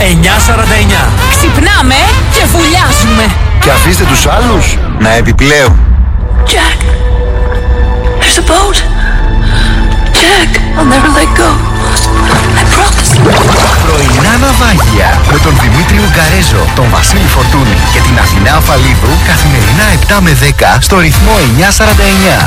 949. Ξυπνάμε και βουλιάζουμε. Και αφήστε τους άλλους να επιπλέουν. Jack, there's a boat. Jack, I'll never let go. I promise. Πρωινά ναυάγια με τον Δημήτριο Γκαρέζο, τον Βασίλη Φορτούνη και την Αθηνά Αφαλίδου καθημερινά 7 με 10 στο ρυθμό 949.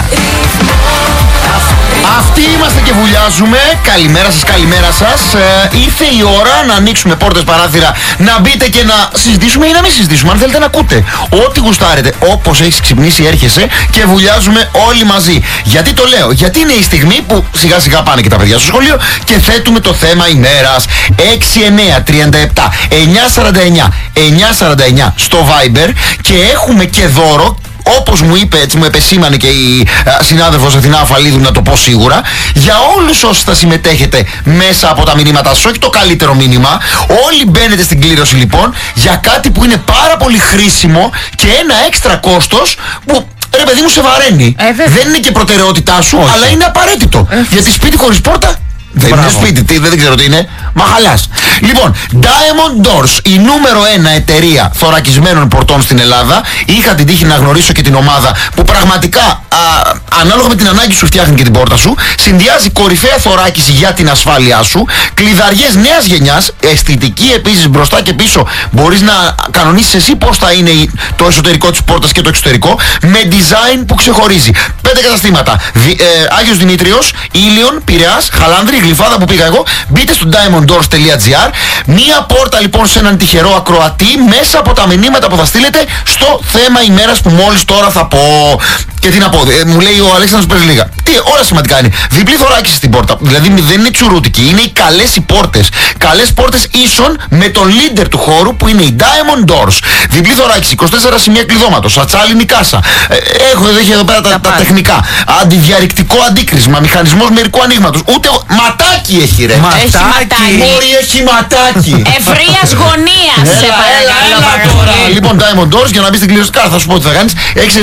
Αυτοί είμαστε και βουλιάζουμε. Καλημέρα σας, καλημέρα σας. Ήρθε η ώρα να ανοίξουμε πόρτες, παράθυρα, να μπείτε και να συζητήσουμε ή να μην συζητήσουμε. Αν θέλετε να ακούτε ό,τι γουστάρετε, όπως έχεις ξυπνήσει έρχεσαι και βουλιάζουμε όλοι μαζί. Γιατί το λέω? Γιατί είναι η στιγμή που σιγά σιγά πάνε και τα παιδιά στο σχολείο και θέτουμε το θέμα ημέρας. 6937 949 949 στο Viber και έχουμε και δώρο. Όπως μου είπε, έτσι μου επεσήμανε και η συνάδελφος Αθηνά Αφαλίδου, να το πω σίγουρα, για όλους όσοι θα συμμετέχετε μέσα από τα μηνύματά σας, όχι το καλύτερο μήνυμα, όλοι μπαίνετε στην κλήρωση λοιπόν για κάτι που είναι πάρα πολύ χρήσιμο και ένα έξτρα κόστος που, ρε παιδί μου, σε βαραίνει. Δεν είναι και προτεραιότητά σου, όχι, αλλά είναι απαραίτητο. Γιατί σπίτι χωρίς πόρτα δεν είναι σπίτι, δεν ξέρω τι είναι. Μαχαλάς. Λοιπόν, Diamond Doors, η νούμερο 1 εταιρεία θωρακισμένων πορτών στην Ελλάδα. Είχα την τύχη να γνωρίσω και την ομάδα που πραγματικά ανάλογα με την ανάγκη σου φτιάχνει και την πόρτα σου. Συνδυάζει κορυφαία θωράκιση για την ασφάλειά σου, κλειδαριές νέας γενιάς, αισθητική επίσης μπροστά και πίσω. Μπορείς να κανονίσεις εσύ πώς θα είναι το εσωτερικό της πόρτας και το εξωτερικό, με design που ξεχωρίζει. 5 καταστήματα. Άγιος Δημήτριος, Ήλιον, Πειραιάς, Χαλάνδρη, Γλυφάδα που πήγα εγώ. Μπείτε στο diamonddoors.gr. Μία πόρτα λοιπόν σε έναν τυχερό ακροατή μέσα από τα μηνύματα που θα στείλετε στο θέμα ημέρας που μόλις τώρα θα πω. Και τι να πω, μου λέει ο Αλέξανδρος Περιλίγα. Τι, όλα σημαντικά είναι. Διπλή θωράκιση στην πόρτα. Δηλαδή δεν είναι τσουρούτικη, είναι οι καλές οι πόρτες. Καλές πόρτες ίσον με τον leader του χώρου που είναι η Diamond Doors. Διπλή θωράκιση, 24 σημεία κλειδώματος, ατσάλινη κάσα. Έχει εδώ πέρα τα τεχνικά. Αντιδιαρρηκτικό αντίκρισμα, μηχανισμός μερικού ανοίγματος. Ούτε ματάκι έχει, ρε. Ματάκι. Μόρι, έχει ματάκι. Ευρείας γωνίας. Σε παρακαλώ τώρα. Λοιπόν, Diamond Doors, για να μπει στην κλήρωση, θα σου πω τι θα κάνεις.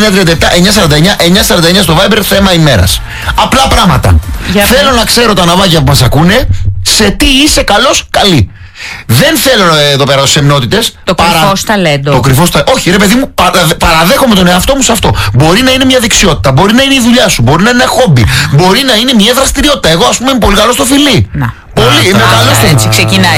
6937 949 στο Viber, θέμα ημέρας. Απλά πράγματα. Θέλω να ξέρω τα ναυάγια που μας ακούνε, σε τι είσαι καλός, καλή. Δεν θέλω εδώ πέρα σεμνότητες. Το κρυφός ταλέντο. Το κρυφός ταλέντο. Όχι, ρε παιδί μου, παραδέχομαι τον εαυτό μου σε αυτό. Μπορεί να είναι μια δεξιότητα, μπορεί να είναι η δουλειά σου, μπορεί να είναι ένα χόμπι, μπορεί να είναι μια δραστηριότητα. Εγώ, ας πούμε, είμαι πολύ καλός στο φιλί. Να. Πολύ, είμαι καλός στο. Έτσι ξεκινάει.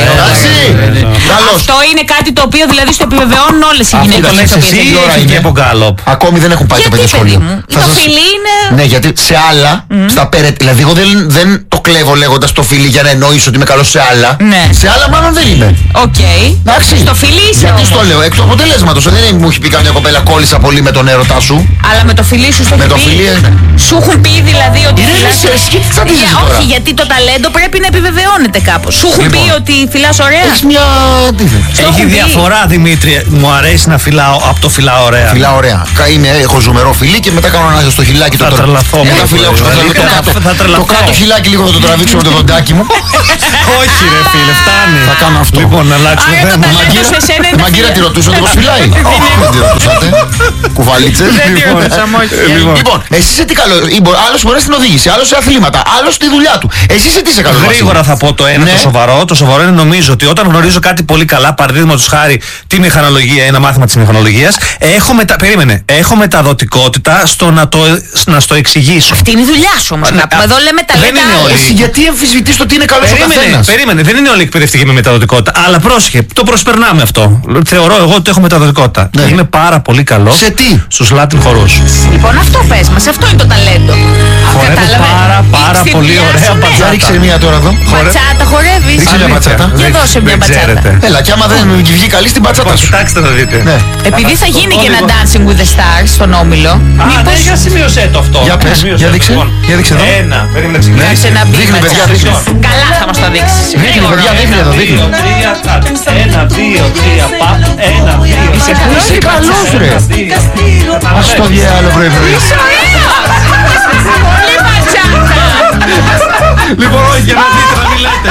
Αυτό είναι κάτι το οποίο δηλαδή στο επιβεβαιώνουν όλες οι γυναίκες. Αυτό λες εσύ ή και από γκάλοπ? Ακόμη δεν έχουν πάει τα παιδιά σχολείο. Το φιλί είναι... Ναι, γιατί σε άλλα, στα πέρα, δηλαδή εγώ δεν το κλέβω λέγοντας το φιλί για να εννοήσω ότι είμαι καλός σε άλλα. Σε άλλα μάλλον δεν είμαι. Οκ. Στο φιλί είσαι. Γιατί στο λέω, εκ του αποτελέσματος. Δεν μου έχει πει καμιά κοπέλα κόλλησα πολύ με τον έρωτά σου. Αλλά με το φιλί σου στο φιλί. Σου έχουν πει δηλαδή ότι... Όχι, γιατί το ταλέντο πρέπει να επιβεβαιώνεται κάπως. Σου έχουν πει ότι φυλάς ωραία. Έχεις μια... Έχει διαφορά, Δημήτρη. Μου αρέσει να φυλάω από το φυλάω ωραία. Φυλάω ωραία. Έχω ζουμερό φιλί και μετά κάνω ένα στο χιλάκι το τρελαθώ. Μετά φυλάω το κάτω χιλάκι λίγο θα το τραβήξω με το δοντάκι μου. Όχι ρε φίλε, φτάνει. Θα κάνω αυτό. Λοιπόν, να αλλάξουμε θέμα. Μαγκύρα τη ρωτούσατε πως φυλάει? Δεν τη ρωτούσατε. Κουβαλίτσες. Λοιπόν, εσύ είσαι τι καλό? Άλλος μπορεί στην οδήγηση, άλλος σε αθλήματα, άλλος στη δουλειά του. Εσύ είσαι τι είσαι καλό? Γρήγορα θα πω το ένα, το σοβαρό. Το σοβαρό είναι νομίζω ότι όταν γνωρίζω κάτι πολύ καλά, παραδείγματος χάρη τη μηχανολογία, ένα μάθημα της μηχανολογίας, έχω μεταδοτικότητα στο να στο εξηγήσω. Αυτή είναι η δουλειά σου όμως. Εδώ λέμε τα λέτε. Εσύ γιατί αμφισβητείς το τι είναι καλό ο καθένας? Περίμενε, δεν είναι όλοι εκπαιδευτικοί με μεταδοτικότητα. Αλλά πρόσεχε, το προσπερνάμε αυτό. Θεωρώ εγώ ότι έχω μεταδοτικότητα. Είμαι πάρα πολύ καλό. Σε τι? Στους Latin χορούς. Λοιπόν, αυτό πες μας, αυτό είναι το ταλέντο. Χορεύω πάρα πολύ ωραία μπατσάτα. Ρίξε μία τώρα εδώ. Μπατσάτα χορεύεις? Ρίξε μια μπατσάτα. Για δώσε μια μπατσάτα. Έλα, και άμα δεν βγει καλή στην μπατσάτα σου. Κοιτάξτε να δείτε. Επειδή θα γίνει και ένα Dancing with the Stars στον Όμιλο. Μήπως... για σημείωσέ το αυτό. Για πες, για δείξε εδώ. Ένα, περίμενε να ξεκινήσει. Δείχνει παιδιά, δείχνει. Καλά θα μας το δείξεις. Δείχνει παιδιά, δείχνει εδώ, δείχνει. 1, 2, 3, παπ. 1, 2, είσαι καλός ρε. Ας το διάλο πρωί. Είσαι ωραίος. Πολύ μπατσάτα. Λοιπόν, όχι, για να δείτε να μιλάτε.